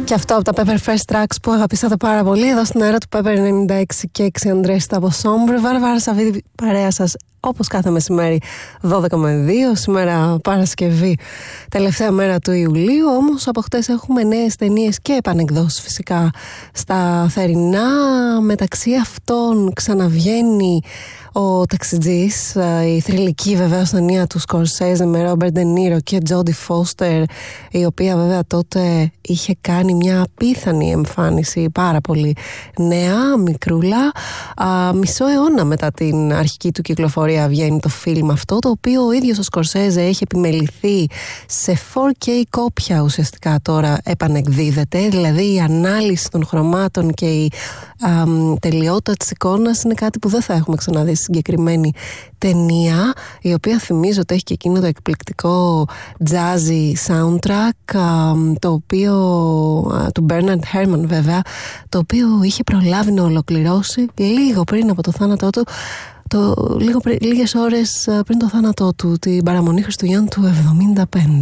Και αυτό από τα Pepper Fresh Tracks που αγαπήσατε πάρα πολύ. Εδώ στην αέρα του Pepper 96 και 6 Ανδρέστα από Σόμπρε. Βάρβαρα Σαββίδη, παρέα σας όπως κάθε μεσημέρι 12 με 2. Σήμερα Παρασκευή, τελευταία μέρα του Ιουλίου. Όμως από χτες έχουμε νέες ταινίες και επανεκδόσεις φυσικά στα θερινά. Μεταξύ αυτών ξαναβγαίνει ο Ταξιτζής, η θρυλική βεβαίως ταινία του Σκορσέζε με Ρόμπερτ Ντε Νίρο και Τζόντι Φώστερ, η οποία βέβαια τότε είχε κάνει μια απίθανη εμφάνιση, πάρα πολύ νέα, μικρούλα. Μισό αιώνα μετά την αρχική του κυκλοφορία βγαίνει το φιλμ αυτό, το οποίο ο ίδιος ο Σκορσέζε έχει επιμεληθεί σε 4K κόπια, ουσιαστικά τώρα επανεκδίδεται, δηλαδή η ανάλυση των χρωμάτων και η τελειότητα της εικόνας είναι κάτι που δεν θα έχουμε ξαναδεί στη συγκεκριμένη ταινία, η οποία θυμίζω ότι έχει και εκείνο το εκπληκτικό jazzy soundtrack, το οποίο του Bernard Herrmann βέβαια, το οποίο είχε προλάβει να ολοκληρώσει λίγο πριν από το θάνατό του, λίγες ώρες πριν το θάνατό του, την παραμονή Χριστουγέννων του 1975.